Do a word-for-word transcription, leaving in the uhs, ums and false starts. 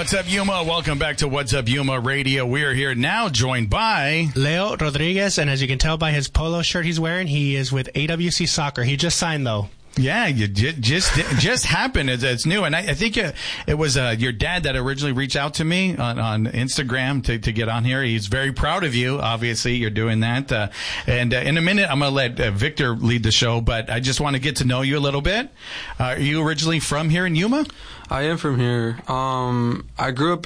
What's up, Yuma? Welcome back to What's Up, Yuma Radio. We are here now joined by Leo Rodriguez, and as you can tell by his polo shirt he's wearing, he is with A W C Soccer. He just signed, though. Yeah, you just just, just happened. It's, it's new, and I, I think it, it was uh, your dad that originally reached out to me on, on Instagram to, to get on here. He's very proud of you. Obviously, you're doing that. Uh, and uh, in a minute, I'm going to let uh, Victor lead the show, but I just want to get to know you a little bit. Uh, are you originally from here in Yuma? I am from here. Um, I grew up